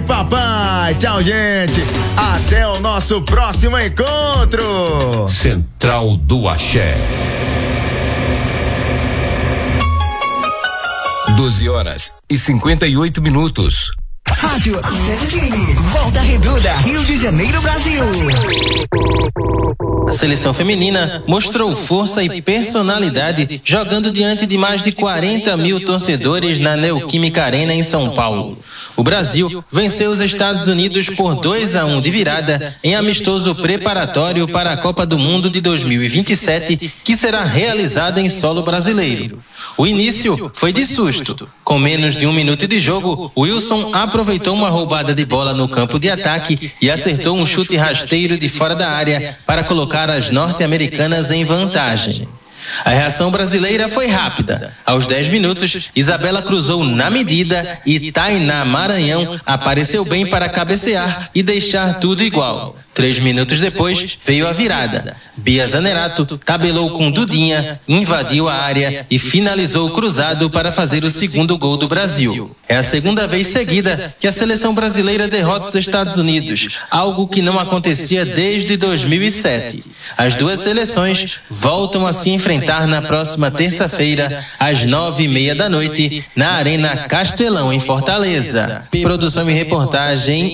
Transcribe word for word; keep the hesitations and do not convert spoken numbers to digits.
papai. Tchau, gente. Até o nosso próximo encontro. Central do Axé. doze horas e cinquenta e oito minutos. Rádio Sete F M, Volta Redonda, Rio de Janeiro, Brasil. A seleção feminina mostrou força e personalidade jogando diante de mais de quarenta mil torcedores na Neoquímica Arena em São Paulo. O Brasil venceu os Estados Unidos por dois a um de virada em amistoso preparatório para a Copa do Mundo de dois mil e vinte e sete, que será realizada em solo brasileiro. O início foi de susto. Com menos de um minuto de jogo, Wilson aproveitou uma roubada de bola no campo de ataque e acertou um chute rasteiro de fora da área para colocar as norte-americanas em vantagem. A reação brasileira foi rápida. Aos dez minutos, Isabela cruzou na medida e Tainá Maranhão apareceu bem para cabecear e deixar tudo igual. Três minutos depois, veio a virada. Bia Zanerato tabelou com Dudinha, invadiu a área e finalizou cruzado para fazer o segundo gol do Brasil. É a segunda vez seguida que a seleção brasileira derrota os Estados Unidos, algo que não acontecia desde dois mil e sete. As duas seleções voltam a se enfrentar na próxima terça-feira, às nove e meia da noite, na Arena Castelão, em Fortaleza. Produção e reportagem